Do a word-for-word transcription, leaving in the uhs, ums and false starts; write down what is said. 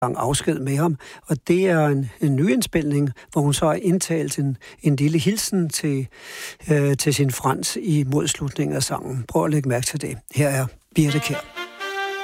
afsked med ham, og det er en, en ny indspilning, hvor hun så har indtalt en, en lille hilsen til, øh, til sin Frans i modslutningen af sangen. Prøv at lægge mærke til det. Her er Birthe Kjær.